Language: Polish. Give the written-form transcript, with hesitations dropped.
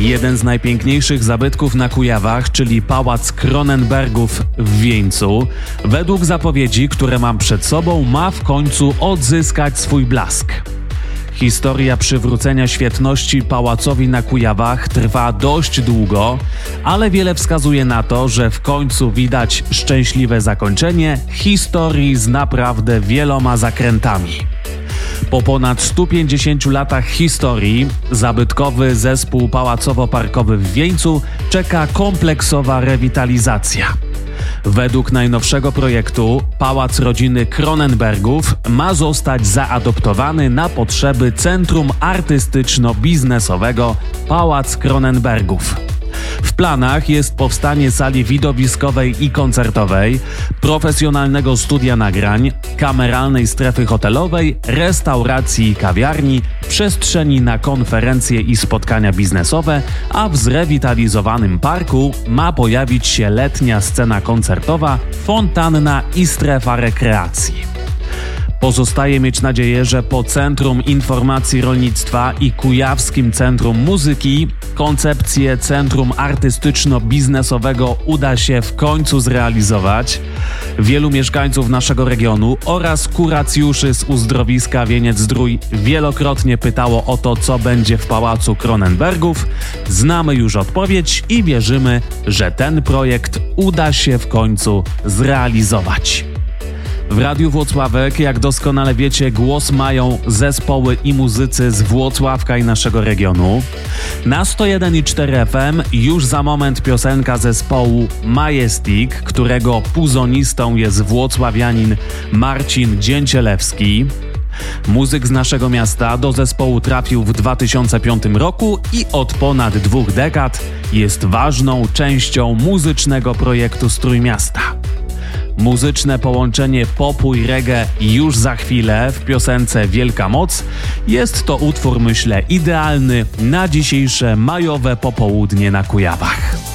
Jeden z najpiękniejszych zabytków na Kujawach, czyli Pałac Kronenbergów w Wieńcu, według zapowiedzi, które mam przed sobą, ma w końcu odzyskać swój blask. Historia przywrócenia świetności pałacowi na Kujawach trwa dość długo, ale wiele wskazuje na to, że w końcu widać szczęśliwe zakończenie historii z naprawdę wieloma zakrętami. Po ponad 150 latach historii zabytkowy zespół pałacowo-parkowy w Wieńcu czeka kompleksowa rewitalizacja. Według najnowszego projektu Pałac Rodziny Kronenbergów ma zostać zaadoptowany na potrzeby Centrum Artystyczno-Biznesowego Pałac Kronenbergów. W planach jest powstanie sali widowiskowej i koncertowej, profesjonalnego studia nagrań, kameralnej strefy hotelowej, restauracji i kawiarni, przestrzeni na konferencje i spotkania biznesowe, a w zrewitalizowanym parku ma pojawić się letnia scena koncertowa, fontanna i strefa rekreacji. Pozostaje mieć nadzieję, że po Centrum Informacji Rolnictwa i Kujawskim Centrum Muzyki koncepcję Centrum Artystyczno-Biznesowego uda się w końcu zrealizować. Wielu mieszkańców naszego regionu oraz kuracjuszy z uzdrowiska Wieniec-Zdrój wielokrotnie pytało o to, co będzie w Pałacu Kronenbergów. Znamy już odpowiedź i wierzymy, że ten projekt uda się w końcu zrealizować. W Radiu Włocławek, jak doskonale wiecie, głos mają zespoły i muzycy z Włocławka i naszego regionu. Na 101,4 FM już za moment piosenka zespołu Majestic, którego puzonistą jest włocławianin Marcin Dzięcielewski. Muzyk z naszego miasta do zespołu trafił w 2005 roku i od ponad 2 dekad jest ważną częścią muzycznego projektu Strójmiasta. Muzyczne połączenie popu i reggae już za chwilę w piosence Wielka Moc. Jest to utwór, myślę, idealny na dzisiejsze majowe popołudnie na Kujawach.